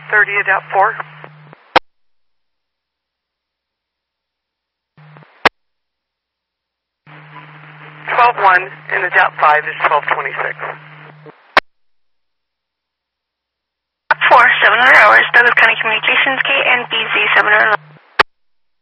30 adapt 4. 12-1 and adapt 5 is 1226. 4, 700 hours, Douglas County Communications, KNBZ 700.